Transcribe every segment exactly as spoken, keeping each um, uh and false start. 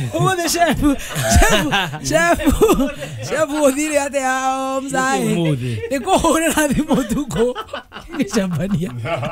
Umo the chef. Chef. Chef. Chef udhiri ate hao mzai. Niko hone na dhimo tuko. Ni shambania.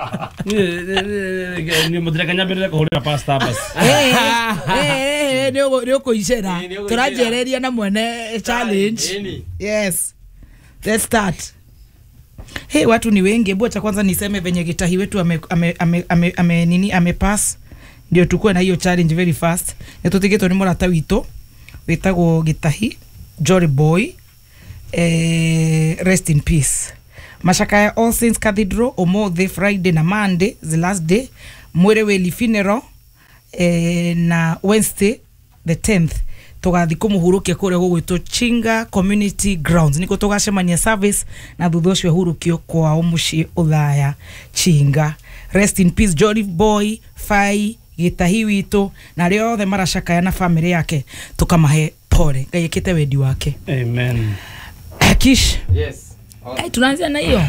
Ni mudira kanya bere ko hone pasta bas. Eh eh ndio ndio kuishera. Turajereria na mwene challenge. Yes. Let's start. Hey, watu ni wengi. Hebu acha kwanza niseme venye Gitahi wetu ame ame ame, ame, ame nini amepass. Ndio tukue na hiyo challenge very fast. Netutigitwo ni murata wito witagwo Gitahi Jolly Boy. Eh, rest in peace. Mashakaya All Saints Cathedral Omothi Friday na Monday the last day. Mwireweli funeral eh, na Wednesday the tenth. Tugathi kumuhurukia kure gugwitwo Chinga Community Grounds. Niko tugacemania service na thutha ucio hurukio kwa umuci uthaya Chinga. Rest in peace Jolly Boy, Fai, Gitahi wito na rio othe marashakaya na family yake. Tukamahe pole. Ngai ekite wendi wake. Amen. Kish. Yes. Eh, tunaanzia na hiyo.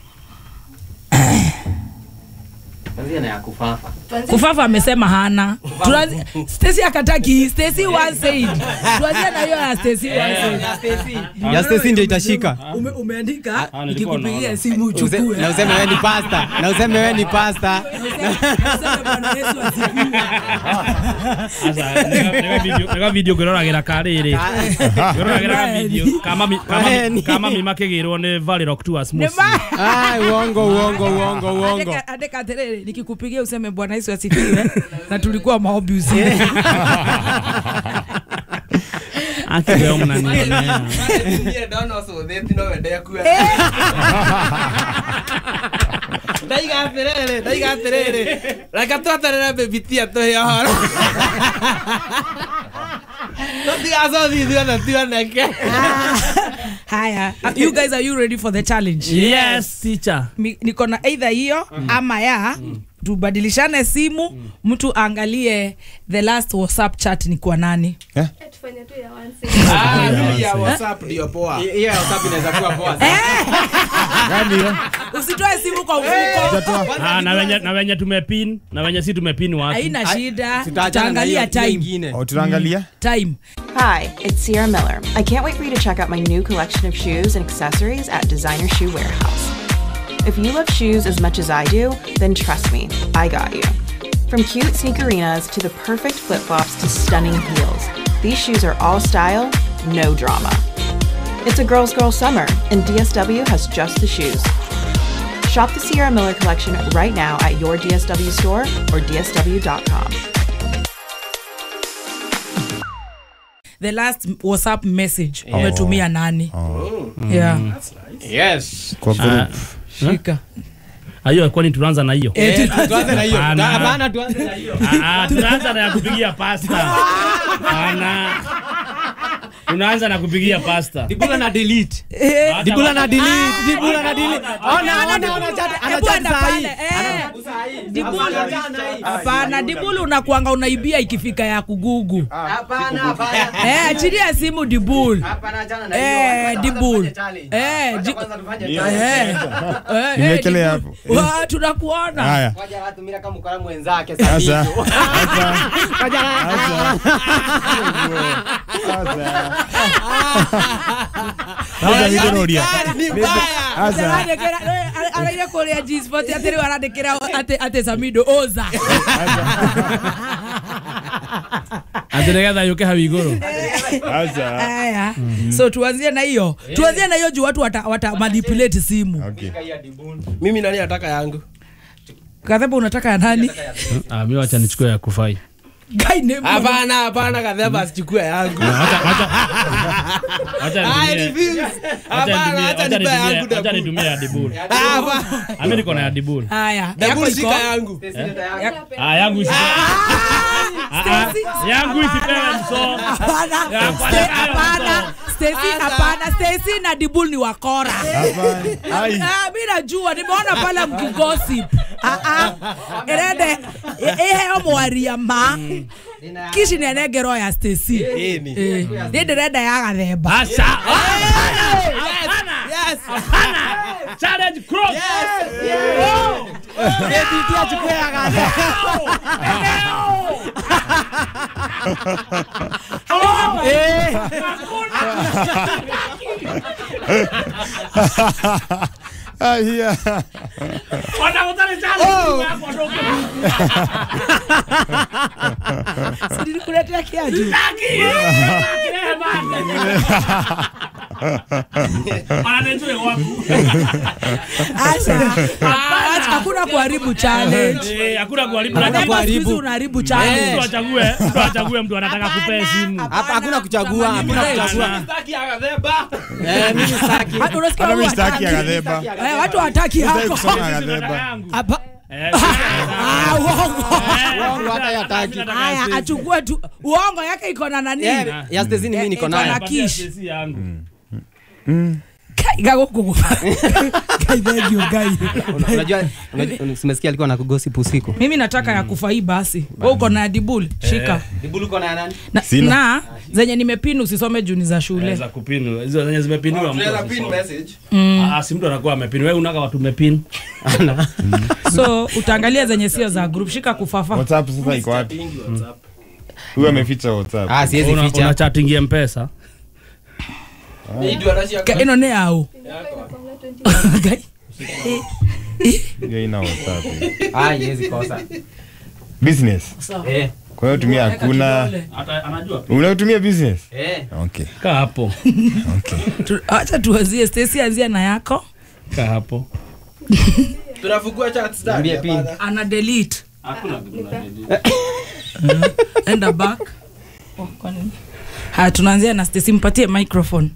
Tuanzie na ya kufafa. Kufafa amesema hana. Tuanze Stacy akataki. Stacy one said. Tuanze na hiyo ya Stacy one said. Ya Stacy. Ya Stacy ndio itashika. Ume, umeandika Ah, nikikupigia simu uchukue. Na useme wewe ni pasta. Na useme wewe ni pasta. Sasa Bwana Yesu asifiwe. Asa nega video nega video gororagira kariri. Gororagira video kama kama kama mimakegirwo ni Valley Rock Tours musi. Ah, uongo uongo uongo uongo. Andika terere nikikupigia useme Bwana Yesu asifiwe na tulikuwa maombi usiku. Ati leo mnaniona. Ndio dono so theti no wende ku. Daiga terere, daiga terere. Raka twatarera bebitia to ya hora. Ndio azo ndio na ndio neke. Haya, you guys, are you ready for the challenge? Yes, teacher. Niko na either hiyo mm. ama ya mm. tubadilishane simu mm. mtu angalie the last WhatsApp chat ni kwa nani. Eh? Tufanye tu ya once. Ah, ya WhatsApp ndio poa. Hiyo WhatsApp inaweza kuwa poa. Gani hiyo? Usitoe simu kwa mfuko. Ah, na wenye na wenye tumepin, na wenye si tumepin watu. Haina shida. Tutaangalia time. Oh, tunaangalia Time. Hi, it's Sierra Miller. I can't wait for you to check out my new collection of shoes and accessories at Designer Shoe Warehouse. If you love shoes as much as I do, then trust me, I got you. From cute sneakerinas to the perfect flip-flops to stunning heels, these shoes are all style, no drama. It's a girl's girl summer, and D S W has just the shoes. Shop the Sierra Miller collection right now at your D S W store or D S W dot com. The last WhatsApp message umetumia nani? Oh. Yeah. That's nice. Yes. Kwa group. Shika. Ayo kwani tuanza na hiyo? Eh, tuanze na hiyo. Hapana, tuanze na hiyo. Ah, tunaanza na kupigia pasta. Bana. Tunaanza na kupigia pasta. Dibula na delete. Dibula na delete, Dibula na delete. Ona ona ona chat, ana chat sahi. Dibula. Hapana, Dibula unakuanga unaibia ikifika ya kugugu. Hapana, hapana. Eh, achilia simu Dibula. Hapana, jana na hiyo. Eh, Dibula. Eh, kwanza tufanye eh. challenge. Nimekelea hapo. Wa tunakuona. Haya. Waje watu mira kama mkora mwenzake Sasa. sasa. Sasa. Waje. Sasa. Sasa ni doria. Ni mbaya. Sasa. Araia korea G-Sport atiri waradekera ate ate Samido oza. Atenega yuke hawigoro. Sasa. Aya. So tuanzie na hiyo. Tuanzie na hiyo juu watu wata, wata manipulate simu. Okay. Mimi nani nataka yangu? Kadheba unataka ya nani? Ah, mimi acha nichukue ya Kufai. Guy name. Hapana, hapana, kadheba asichukue yangu. Acha acha. Acha I nitumie. refuse. Hapana, acha nipe yangu. Acha nitumie ya Dibul. Hapana. Mimi niko na ya Dibul. Haya. Dibul shika yangu. Ah, yangu isi. Yangu isipewe mso. Hapana. Hapana. Stacy hapana. Stacy na Dibul ni wakora. Hapana. Ai. Ah, mimi najua nimeona pala mkigossip. Ah ah. Erede ehe omwaria ma. Kishi ni enegero ya Stacy. Eh ni. Eh. Ndirenda ya gathemba. Asha. Yes. Hapana. Challenge cross. Yes. Ndio achukue ya gathemba. Eh. Ah, yeah. Ona utale chale hapo ndo. Sidi kuletea kiaju. Ananijue wangu. Asa. Hakuna kuharibu challenge. Eh, hakuna kuharibu. Hakuna kuharibu. Unaharibu challenge. Mtu achague, mtu achague mtu anataka kupea simu. Hapa hakuna kuchagua, hakuna kuchagua. Sitaki akadheba. Eh, mimi sitaki. Hata unasikia Hata mimi watu sitaki hataki. akadheba. Eh, watu hataki Sitaki hapo. kusoma akadheba. Hapa. Eh. Ah, uongo. Uongo hata yataki. Haya, achukue tu. Uongo yake iko na nani? Eh, ya Stacy mimi niko nayo. Iko na kish. Mm. Kai gago kugo. Kai bagio gai. Unajua usimesikia alikuwa na gossip usiku. Mimi nataka ya kufa hii basi. Wewe uko na dibul, shika. Dibulu uko na nani? Na, Sina. na zenye nimepinu usisome juni za shule. Za kupinu. Hizo zenye zimepiniwa mtu. Tunaweza pin message. Ah, si mtu anakuwa amepin. Wewe unaka watu umepin. So utaangalia zenye sio za group, shika kufafa. WhatsApp sasa iko wapi? Huyu ameficha WhatsApp. Ah, siwezi Una ficha. chatting M-Pesa. Hii ndio anashia. Ka ino ne au. Hiyo ina WhatsApp. Ah, yezi kosa. Business. Eh. Kwa hiyo tumia hakuna. Hata anajua. Unatumia business? Eh. Okay. Kaa hapo. Okay. Tu- Acha tuwazie Stacy, anzia na yako. Kaa hapo. Tunafungua chats ndani. Niambie pin. hapana. Ana delete. Hakuna kitu Enda back. Oh, kwa nini? Haya, tunaanzia na Stacy, mpatie microphone.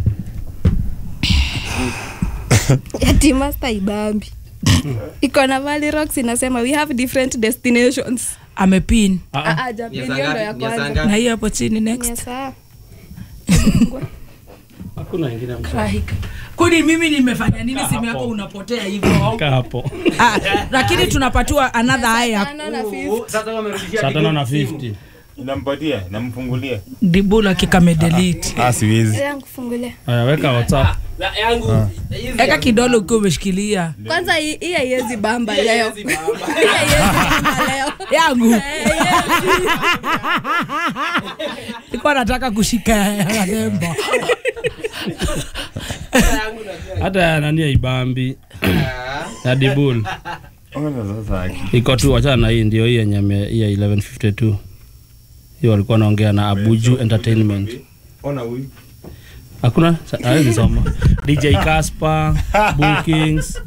Ati master ibambi. Iko na Valley Rocks inasema we have different destinations. Amepin. Ah, Ah ah, Japani ndio ya kwanza. Na hiyo hapo chini next. Yes, ah. hakuna nyingine mtu. Like, kwani mimi nimefanya nini simu yako unapotea hivyo? Kaa hapo. Ah, lakini tunapatiwa another eye up. Tano na fifty. Sasa wamerudishia Saa tano na fifty. Nampatia, namfungulia. Dibula kikame delete. Ah, siwezi. Yangu kufungulia. Haya, weka WhatsApp. Na yangu. Eka kidole ukiwa umeshikilia. Kwanza hii hii haiwezi bamba leo. Hii haiwezi bamba leo. Yangu. Eh, yes. Nilikuwa nataka kushika ya Demba. Hata ya nani ya Ibambi. Ya Dibul. Ona sasa haki. Iko tu, achana na hii, ndio hii yenye me- hii ya eleven fifty-two. Hiyo walikuwa naongea na Abuju Entertainment. Ona huyu. Hakuna, hawezi soma. D J Casper, bookings.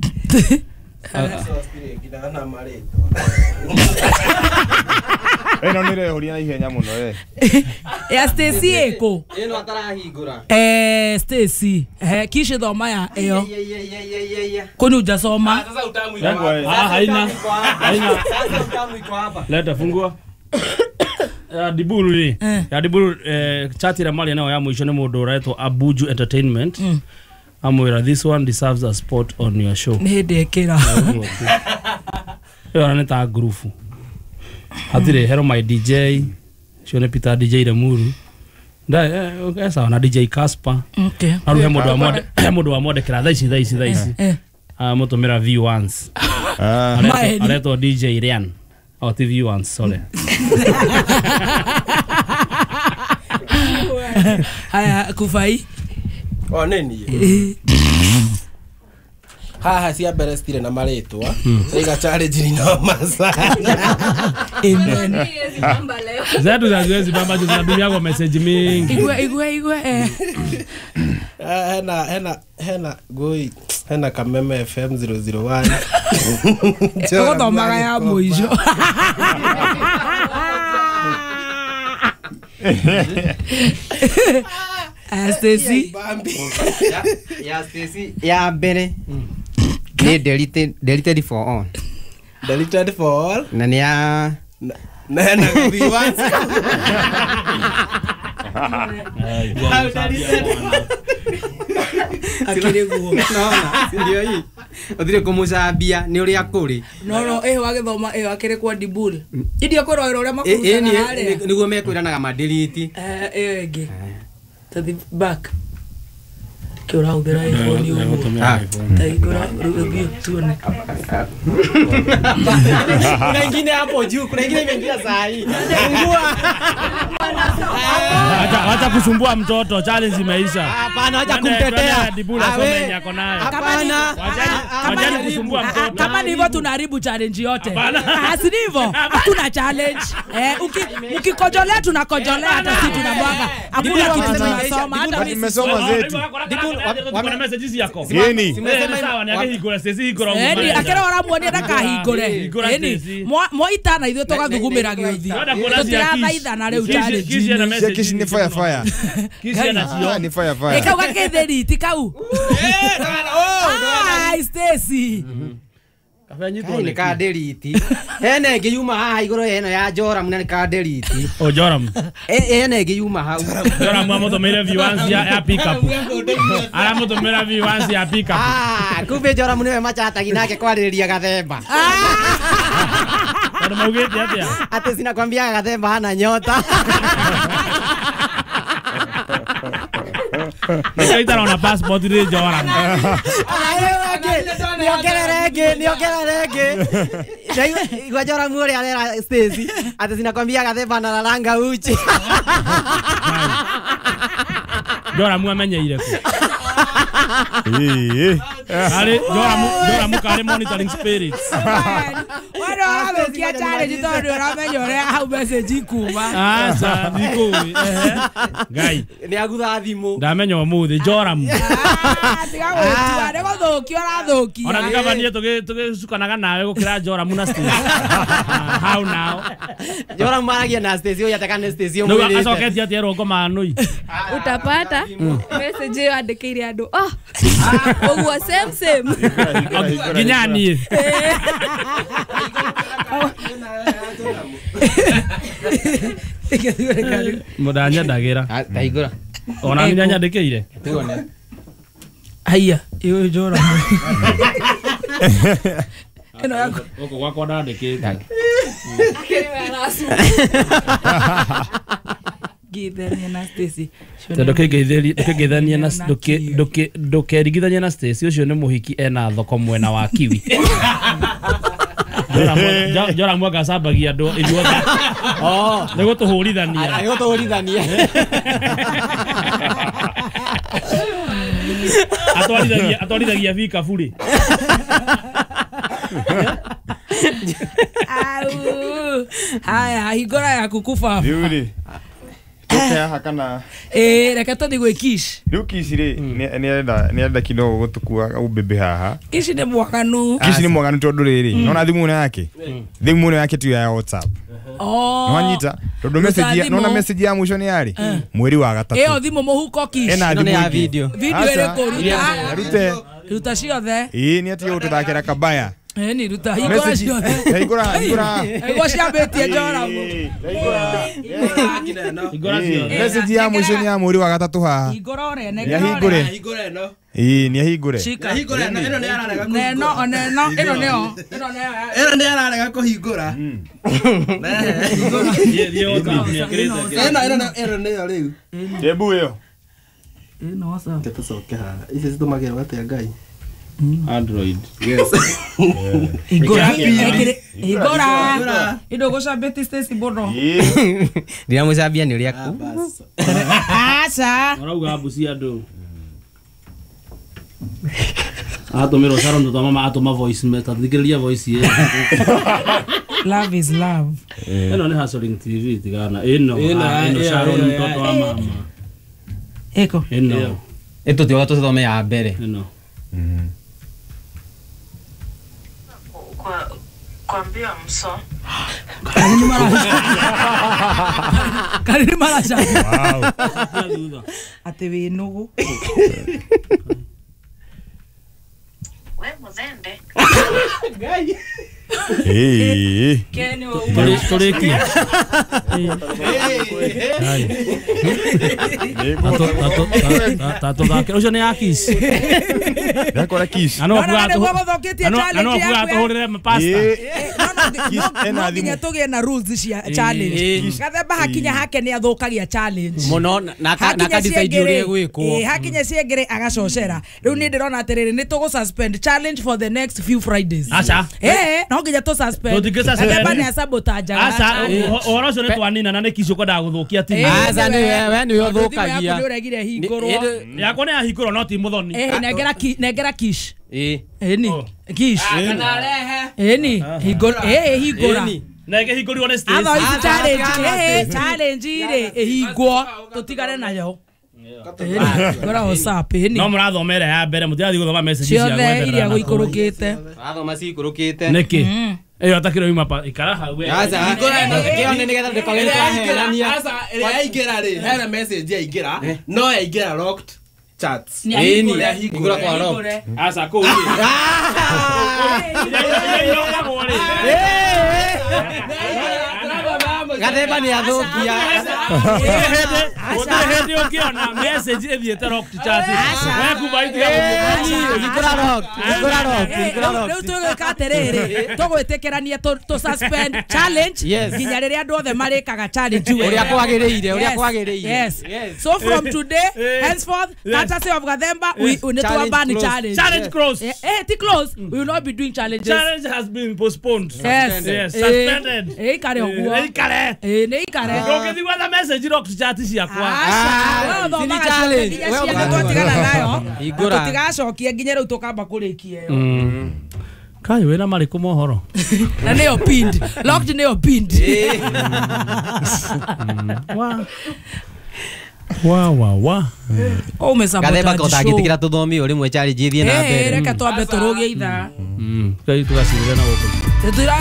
Eh, no nire horia na ihenya muno eh. Ya Stacy eko. Eno atarahingura. Eh, Stacy. Eh, kisha thoma ya eyo. Ye ye ye ye ye ye. Kwani hujasoma? Sasa utamu Yangu eh. Ah, haina. Haina. Sasa utamu iko hapa. Leta fungua. Ya Dibulu ni. Eh. Ya Dibulu eh, chati la mali nao ya mwisho ni mundu uretwo Abuju Entertainment. Mm. Amwira, this one deserves a spot on your show. Ni dekera. Yo ananeta grufu. Atire Hero My D J. Shone Peter D J Remuru. Da eh okay, sawa na D J Casper. Okay. Aru he mundu wa mode, he mundu wa mode kira thaici thaici thaici. Eh. Ah mutumira V ones. Ah. Maeni. Aretwo D J Ryan. Oh, T V ones, sorry. Haya kufai. O nini? Haha cia mbere stile na maritwa. Saiga challenge ni no masanya. Amen. Haiwezi bamba leo. Zetu za zoezi baba zinatumia kwa message mingi. Igwe igwe igwe. eh. Ah, hena hena hena goi hena Kameme F M zero zero one. Eko thomaga ya mwisho. Ah, Stacy. Bambi. Ya ya Stacy ya mbere. Ni deleted deleted for all. Deleted for all. Na ni ya Na- Na hena V once. Akire guo. naona ndio hii. Uthire kumucambia ni uria kuri. No no eh wagithoma eh akire kwa Dibul. Idio kwa rwiro uria Eh makuruta ni na hare. niguo mekwiranaga ma delete. Eh eh ege. To the back. Kira udera iPhone ugo. Taigora rubio tuone. Kuna ingine hapo juu, kuna ingine imeingia saa hii. Acha acha kusumbua mtoto, challenge imeisha. Hapana, acha kumtetea. Dibula somenya yako nayo. Hapana. Wajani kusumbua mtoto. Kama ni hivyo tunaharibu challenge yote. Si ndivyo? Hatuna challenge. Eh, ukikojolea tunakojolea hata sisi tunabwaga. Hakuna kitu tunasoma hata mimi nimesoma zetu. Kuna messages yako. Geni. Simesema sawa ni akihigura sisi higura ngo. Eni akera ora muone ndaka higure. Eni mo itana ithu tugathugumira giothi. Tutira ithana riu challenge. Kishi ni fire fire. Kishi na sio ni fire fire. Ekau gaketheri tikau. Eh, ah, Stacy. Kafanyitwo ni ka delete. Ene ngiyuma haha iguru eno ya Joram na ni ka delete. O Joram. Ene ngiyuma hau. Joram amuthomera viewers ya ya pick up. Ara muthomera viewers ya pick up. Ah, kumbe Joram niwe machatagi nake kwaririria Gathemba. Kana maugete atia. Ate sina kwambia Gathemba hana nyota. Nikaita na passport ile Joram. Niogererege, niogererege. Igwa Joram uri alera Stacy. Ate sina kwambia Gathemba na ranga uchi. Joram amenyeire ku. Eh. Ale Joram Joram kare monitoring spirits. Wano hapo kia challenge tondu uramenyore hau message kuma. Ah, sa ndiko. Eh. Gai. Ni agutha thimu. Ndamenya umuthi Joram. Ah, tiga gwitua ni guthukio rathukia. Ona tikabanie tuge tugicukanaga nawe gukira Joram na Stacy. How now? Joram maragia na Stacy uya takane Stacy umwiri. No asoketia tia rongo manui. Utapata message yo andikire andu. Ah. Ogwo same same. Ginyani. Mudanya dagira. Taigura. Ona ni nyandikire. Tuone. Haya, iyo Joram. Eno yako. Oko gwakwa ndandikite. Githania na Stacy. Ndoke githeri, ndoke githania na ndoke ndoke ndoke rigithania na Stacy ucio ni muhiki ena thoko mwena wa Kiwi. Jora jora mwaga sabagia ndo ithuothe. Oh, nego tuhurithania. Nego tuhurithania. Atwarithagia atwarithagia vika buri. Au. Haya, higora ya kukufa. Yuri. Toka hakana. Eh, reka tuthi gwe Kish. Riu Kish ri ni enda ni enda kidogo gutukua ubebe haha. Kish ni mwakanu. Kish ni mwakanu tondu riri. Nona thimu yake. Thimu yake tu ya WhatsApp. Oh. Nwanyita tondu message nona message ya mwisho ni yari. Mweri wa gatatu. Eyo thimu muhuko Kish. Ena thimu ya video. Video ile kuruta. Rute. Ruta ciothe. Ii ni ati ututhakira kabaya. Eh ni ruta higora ciothe. Higora higora. Ego ciambetie Joram. Higora ciothe. Message ya mwisho ni ya mweri wa gatatu haha. Higora ore ne. Ya higure. Higure no. Ii ni higure. Higure no eno ni ararega. Ne no ne no eno neo. Eno neo. Eno ni ararega kuhingura. Ye ye ota ni akirete. Eno eno eno neo riu. Tebu yo. Eno wasa. Tucoke haha. Ici citumagirwo atia Ngai. Android. Yes. Higora. Higora. Ido go shabeti Stacy bono. Ndia mucambia ni riaku. Acha. Orauga abuci andu. Atumiro Sharon ndo mama atuma voice meta thikiriria voice ye. Love is love. Eno ni Hustling T V tigana. Eno eno Sharon mtoto wa mama. Eko. Eno. Eto tioga tuthome ya mbere. Eno. Mhm. Kwa kwambia mso. Karini mara. Karini mara cha. Wow. Ate we nugu. We muzende. Ngai. Eh. Keni wa Tore tore ki. Tato tato tato tato ucio ni akis. Ndakora Kish. Ano No, no, kuga no, to. no, no, no, Ano ano kuga to horere pasta. No, no nginya tugie na rules cia challenge gathemba hakinya hake ni athukagia challenge muno na ka decide uri gwiko eh hakinya ciengere agacocera riu ni ndirona atiriri ni tugu suspend challenge for the next few Fridays acha eh no nginya tu suspend gathemba ni sabotage acha oro cio ni twanina na ni kicio kwenda guthukia timu acha ni wewe ni uthukagia ni uregire hingurwo yakwa ni ahingurwo no ti muthoni eh nengera nengera kish eh eni kish kana rehe eni hingura eh hingura nege hingurwo ni stage aba isi challenge eh challenge ire ehingwo tutigare nayo gora WhatsApp eni no murathomera ya mbere mutirathi guthoma message cia gwetherera ciothe iria guikurukite athoma cikurukite niki eyo atakire uma pa ikara hawe acha kione ni getha ndikogere kwaherania acha yaingira ri hera message yaingira no yaingira locked chats ni ya hingura kwa rock acha ko uri gathemba ni athukia Ote hedi ukiona message ethiete rock chat we kubaiti hingura rock hingura rock hingura rock riu tugikaterere tugwitikirania to suspend challenge nginya riria andu othe marikaga challenge uria kwagiriire uria kwagiriire yes so from today henceforth courtesy of Gathemba we need to ban challenge challenge close eh ti close we will not be doing challenges challenge has been postponed yes yes suspended eh kare ogwo eh kare eh nei kare ndokithi gwetha message rock chat ciakwa ni challenge wewe tutigana nayo igura tutigacokie nginya riu tukamba kurikia yo kai wena mariku mohoro na neo pinned locked neo pinned wa wa wa wa o mesabotage gathemba ko tagitikira tuthomi uri mwe challenge ithie na mbere eh reka twambe turugie itha mm kai tugacirira na guku